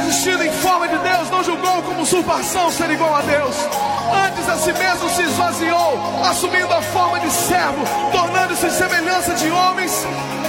existindo em forma de Deus, não julgou como usurpação ser igual a Deus. Antes a si mesmo se esvaziou, assumindo a forma de servo, tornando-se semelhança de homens,